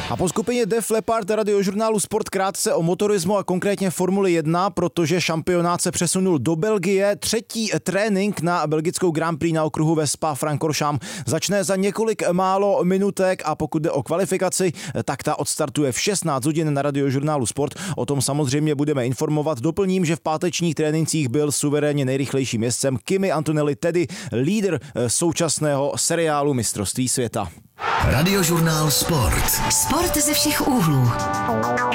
A po skupině Def Leppard radiožurnálu Sport krátce o motorismu a konkrétně Formuli 1, protože šampionát se přesunul do Belgie. Třetí trénink na belgickou Grand Prix na okruhu ve Spa-Francorchamps začne za několik málo minutek a pokud jde o kvalifikaci, tak ta odstartuje v 16 hodin na radiožurnálu Sport. O tom samozřejmě budeme informovat. Doplním, že v pátečních trénincích byl suverénně nejrychlejším jezdcem Kimi Antonelli, tedy lídr současného seriálu mistrovství světa. Radiožurnál Sport. Sport ze všech úhlů.